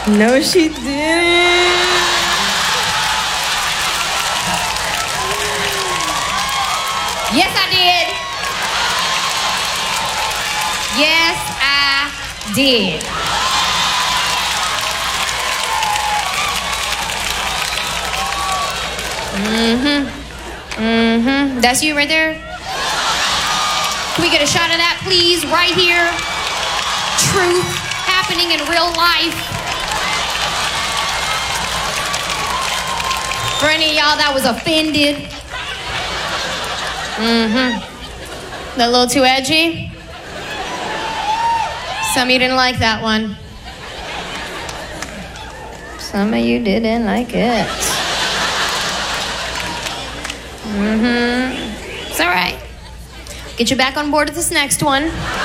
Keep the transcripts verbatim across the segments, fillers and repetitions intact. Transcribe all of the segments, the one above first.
No, she didn't. Yes, I did. Yes, I did. Mm-hmm. Mm-hmm. That's you right there? Can we get a shot of that, please? Right here. Truth happening in real life. For any of y'all that was offended. Mm-hmm. That a little too edgy? Some of you didn't like that one. Some of you didn't like it. Mm-hmm. It's all right. Get you back on board with this next one.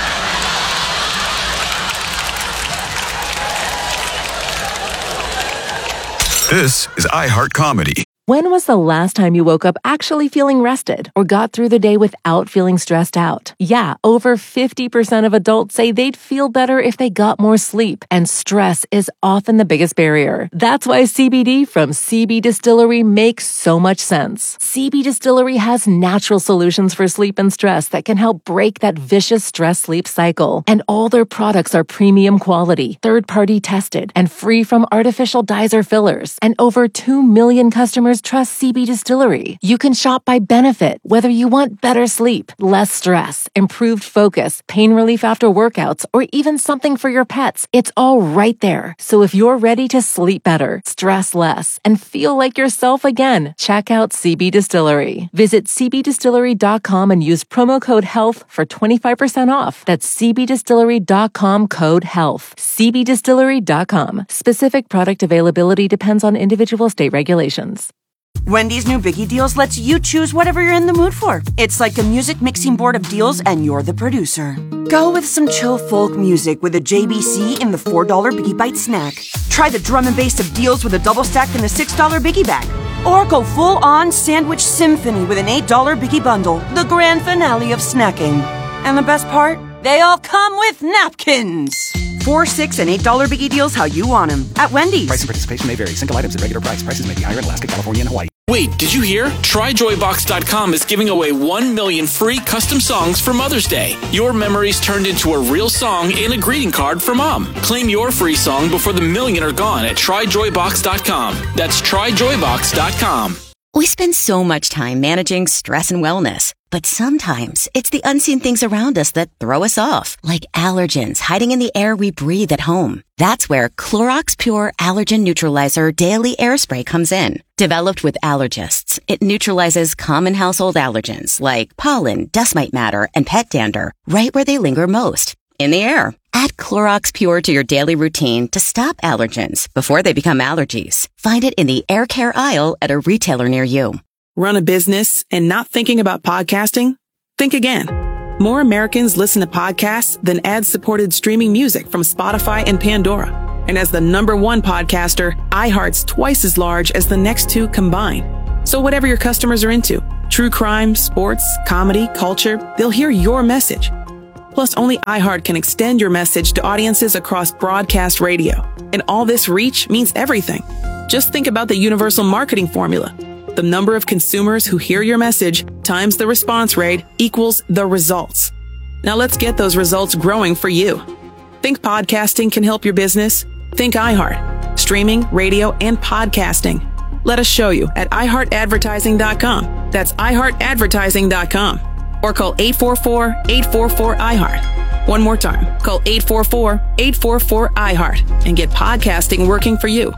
This is iHeart Comedy. When was the last time you woke up actually feeling rested or got through the day without feeling stressed out? Yeah, over fifty percent of adults say they'd feel better if they got more sleep, and stress is often the biggest barrier. That's why C B D from C B Distillery makes so much sense. C B Distillery has natural solutions for sleep and stress that can help break that vicious stress-sleep cycle. And all their products are premium quality, third-party tested, and free from artificial dyes or fillers. And over two million customers trust C B Distillery. You can shop by benefit, whether you want better sleep, less stress, improved focus, pain relief after workouts, or even something for your pets. It's all right there. So if you're ready to sleep better, stress less, and feel like yourself again, check out C B Distillery. Visit c b distillery dot com and use promo code HEALTH for twenty-five percent off. That's c b distillery dot com code HEALTH. c b distillery dot com. Specific product availability depends on individual state regulations. Wendy's new Biggie Deals lets you choose whatever you're in the mood for. It's like a music mixing board of deals, and you're the producer. Go with some chill folk music with a J B C in the four dollar Biggie Bite snack. Try the drum and bass of deals with a double stack in the six dollar Biggie Bag. Or go full-on sandwich symphony with an eight dollar Biggie Bundle, the grand finale of snacking. And the best part? They all come with napkins. Four, six, and eight dollar Biggie Deals how you want them at Wendy's. Price and participation may vary. Single items at regular price. Prices may be higher in Alaska, California, and Hawaii. Wait, did you hear? Try joy box dot com is giving away one million free custom songs for Mother's Day. Your memories turned into a real song and a greeting card for Mom. Claim your free song before the million are gone at try joy box dot com. That's try joy box dot com. We spend so much time managing stress and wellness, but sometimes it's the unseen things around us that throw us off, like allergens hiding in the air we breathe at home. That's where Clorox Pure Allergen Neutralizer Daily Air Spray comes in. Developed with allergists, it neutralizes common household allergens like pollen, dust mite matter, and pet dander right where they linger most, in the air. Add Clorox Pure to your daily routine to stop allergens before they become allergies. Find it in the air care aisle at a retailer near you. Run a business and not thinking about podcasting? Think again. More Americans listen to podcasts than ad-supported streaming music from Spotify and Pandora. And as the number one podcaster, iHeart's twice as large as the next two combined. So whatever your customers are into, true crime, sports, comedy, culture, they'll hear your message. Plus, only iHeart can extend your message to audiences across broadcast radio. And all this reach means everything. Just think about the universal marketing formula. The number of consumers who hear your message times the response rate equals the results. Now let's get those results growing for you. Think podcasting can help your business? Think iHeart. Streaming, radio, and podcasting. Let us show you at i heart advertising dot com. That's i heart advertising dot com. Or call eight four four, eight four four, I heart. One more time. Call eight four four, eight four four, I heart and get podcasting working for you.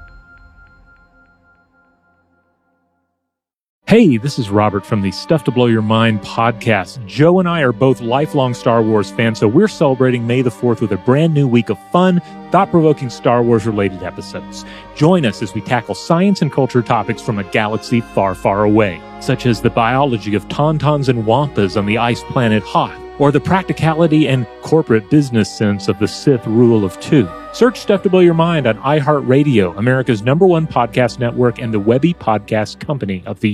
Hey, this is Robert from the Stuff to Blow Your Mind podcast. Joe and I are both lifelong Star Wars fans, so we're celebrating May the fourth with a brand new week of fun, thought-provoking Star Wars-related episodes. Join us as we tackle science and culture topics from a galaxy far, far away, such as the biology of tauntauns and wampas on the ice planet Hoth, or the practicality and corporate business sense of the Sith rule of two. Search Stuff to Blow Your Mind on iHeartRadio, America's number one podcast network and the Webby Podcast Company of the Year.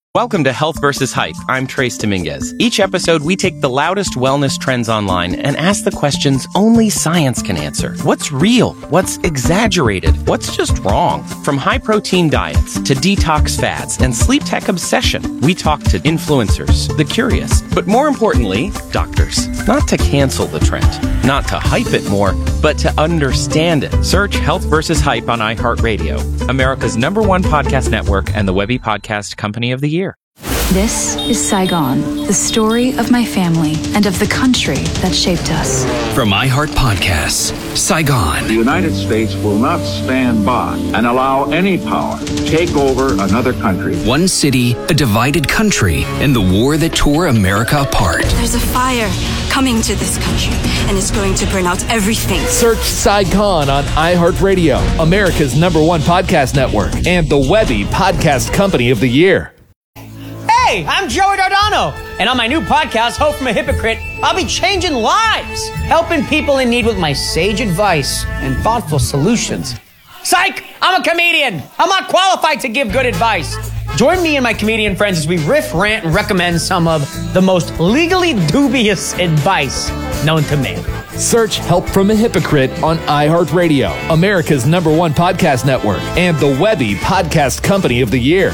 Welcome to Health versus Hype. I'm Trace Dominguez. Each episode, we take the loudest wellness trends online and ask the questions only science can answer. What's real? What's exaggerated? What's just wrong? From high-protein diets to detox fads and sleep tech obsession, we talk to influencers, the curious, but more importantly, doctors. Not to cancel the trend, not to hype it more, but to understand it. Search Health versus Hype on iHeartRadio, America's number one podcast network and the Webby Podcast Company of the Year. This is Saigon, the story of my family and of the country that shaped us. From iHeart Podcasts, Saigon. The United States will not stand by and allow any power to take over another country. One city, a divided country, and the war that tore America apart. There's a fire coming to this country, and it's going to burn out everything. Search Saigon on iHeartRadio, America's number one podcast network, and the Webby Podcast Company of the Year. Hey, I'm Joey Dardano, and on my new podcast, Hope from a Hypocrite, I'll be changing lives, helping people in need with my sage advice and thoughtful solutions. Psych! I'm a comedian. I'm not qualified to give good advice. Join me and my comedian friends as we riff, rant, and recommend some of the most legally dubious advice known to man. Search Help from a Hypocrite on iHeartRadio, America's number one podcast network, and the Webby Podcast Company of the Year.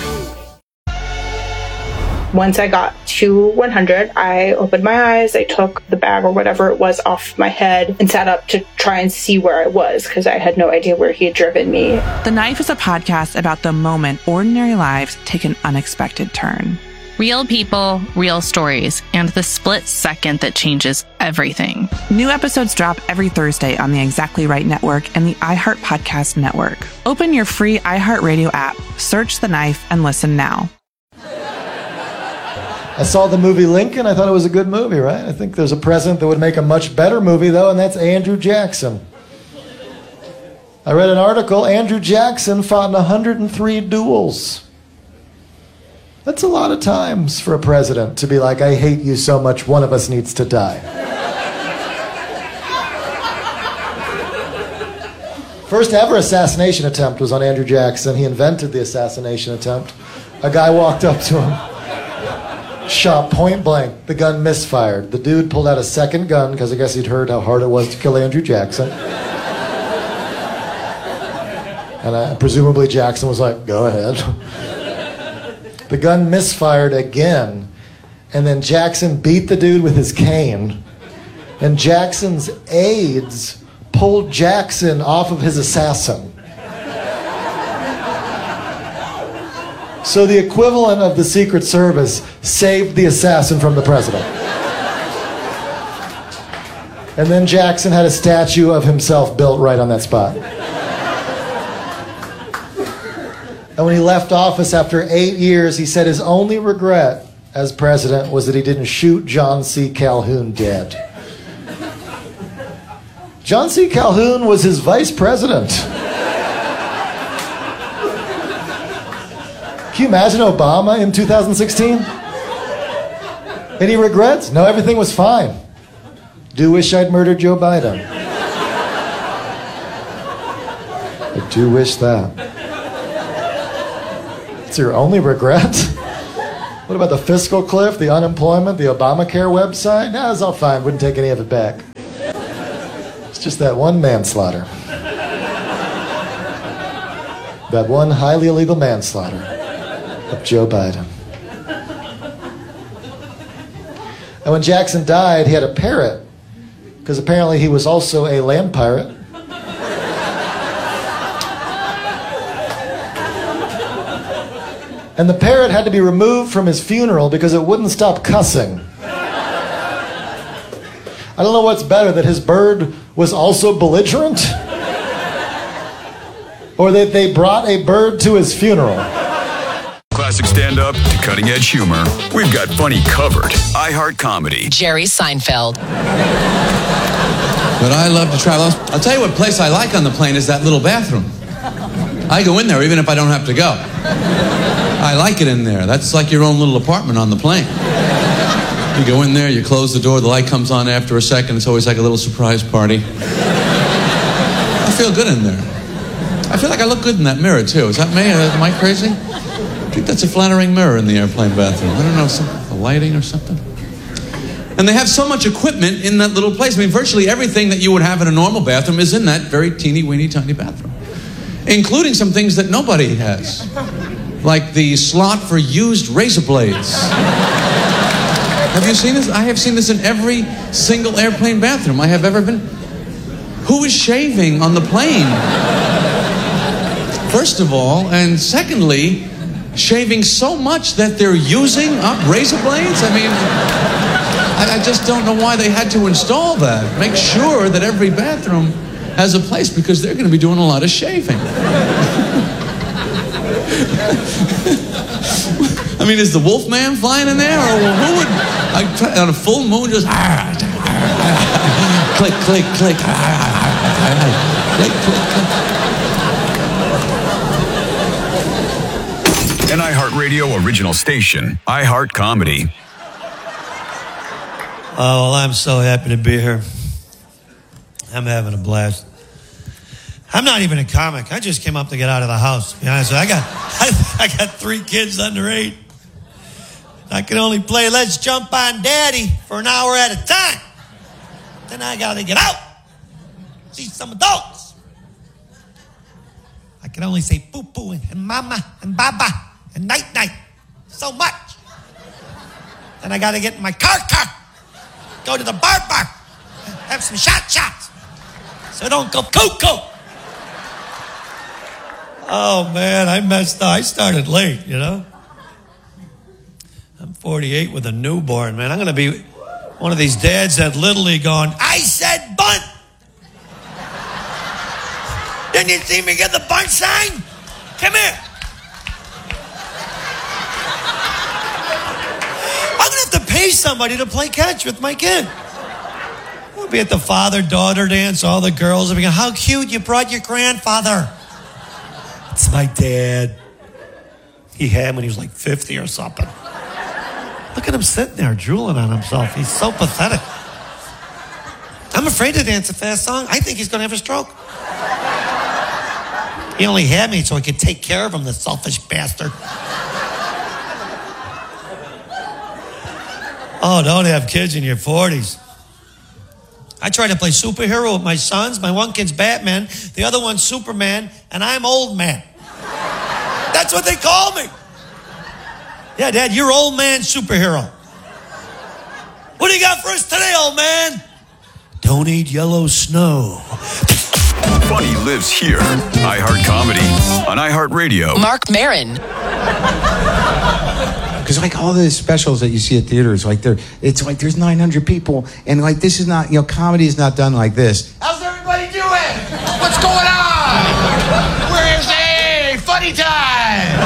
Once I got to one hundred, I opened my eyes, I took the bag or whatever it was off my head and sat up to try and see where I was because I had no idea where he had driven me. The Knife is a podcast about the moment ordinary lives take an unexpected turn. Real people, real stories, and the split second that changes everything. New episodes drop every Thursday on the Exactly Right Network and the iHeart Podcast Network. Open your free iHeartRadio app, search The Knife, and listen now. I saw the movie Lincoln. I thought it was a good movie, right? I think there's a president that would make a much better movie, though, and that's Andrew Jackson. I read an article. Andrew Jackson fought in one hundred three duels. That's a lot of times for a president to be like, I hate you so much, one of us needs to die. First ever assassination attempt was on Andrew Jackson. He invented the assassination attempt. A guy walked up to him, shot point blank. The gun misfired. The dude pulled out a second gun because I guess he'd heard how hard it was to kill Andrew Jackson. And I, presumably Jackson was like, go ahead. The gun misfired again. And then Jackson beat the dude with his cane. And Jackson's aides pulled Jackson off of his assassin. So the equivalent of the Secret Service saved the assassin from the president. And then Jackson had a statue of himself built right on that spot. And when he left office after eight years, he said his only regret as president was that he didn't shoot John C. Calhoun dead. John C. Calhoun was his vice president. Can you imagine Obama in two thousand sixteen? Any regrets? No, everything was fine. Do wish I'd murdered Joe Biden. I do wish that. It's your only regret? What about the fiscal cliff, the unemployment, the Obamacare website? No, it's all fine. Wouldn't take any of it back. It's just that one manslaughter. That one highly illegal manslaughter of Joe Biden. And when Jackson died, he had a parrot, because apparently he was also a land pirate. And the parrot had to be removed from his funeral because it wouldn't stop cussing. I don't know what's better, that his bird was also belligerent, or that they brought a bird to his funeral. Classic stand-up to cutting-edge humor. We've got funny covered. iHeart Comedy. Jerry Seinfeld. But I love to travel. I'll tell you what place I like on the plane is that little bathroom. I go in there even if I don't have to go. I like it in there. That's like your own little apartment on the plane. You go in there, you close the door, the light comes on after a second. It's always like a little surprise party. I feel good in there. I feel like I look good in that mirror, too. Is that me? Am I crazy? think that's a flattering mirror in the airplane bathroom. I don't know, some, the lighting or something. And they have so much equipment in that little place. I mean, virtually everything that you would have in a normal bathroom is in that very teeny, weeny, tiny bathroom. Including some things that nobody has. Like the slot for used razor blades. Have you seen this? I have seen this in every single airplane bathroom I have ever been. Who is shaving on the plane? First of all, and secondly, shaving so much that they're using up razor blades? I mean, I, I just don't know why they had to install that. Make sure that every bathroom has a place because they're going to be doing a lot of shaving. I mean, is the Wolfman flying in there? Or who would, I, on a full moon, just click, click, click, click, click, click. An iHeartRadio original station, iHeart Comedy. Oh, well, I'm so happy to be here. I'm having a blast. I'm not even a comic. I just came up to get out of the house. To be honest, I got I, I got three kids under eight. I can only play Let's Jump on Daddy for an hour at a time. Then I got to get out, see some adults. I can only say poo poo and, and mama and baba and night night so much. Then I got to get in my car car, go to the bar bar, have some shot shots, so don't go cuckoo. Oh man, I messed up. I started late, you know. I'm forty-eight with a newborn, man. I'm going to be one of these dads at Little League going, I said bunt. Didn't you see me get the bunt sign? Come here. I'm going to have to pay somebody to play catch with my kid. We'll be at the father-daughter dance. All the girls will be going, how cute, you brought your grandfather. It's my dad. He had him when he was like fifty or something. Look at him sitting there drooling on himself. He's so pathetic. I'm afraid to dance a fast song. I think he's going to have a stroke. He only had me so I could take care of him, the selfish bastard. Oh, don't have kids in your forties. I try to play superhero with my sons. My one kid's Batman, the other one's Superman, and I'm old man. That's what they call me. Yeah, Dad, you're old man superhero. What do you got for us today, old man? Don't eat yellow snow. Funny lives here. iHeart Comedy on iHeartRadio. Mark Maron. Because like all the specials that you see at theaters, like there, it's like there's nine hundred people, and like this is not, you know, comedy is not done like this. How's everybody doing? What's going on? Where's a funny time?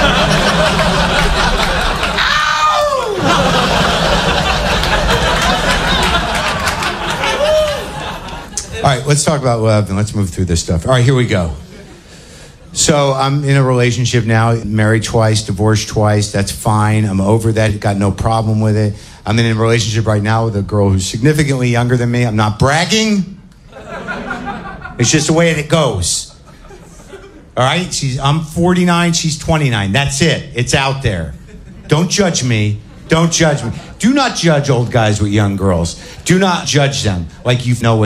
All right, let's talk about love and let's move through this stuff. All right, here we go. So I'm in a relationship now, married twice, divorced twice. That's fine. I'm over that. Got no problem with it. I'm in a relationship right now with a girl who's significantly younger than me. I'm not bragging. It's just the way it goes. All right? She's, I'm forty-nine. She's twenty-nine. That's it. It's out there. Don't judge me. Don't judge me. Do not judge old guys with young girls. Do not judge them like you know what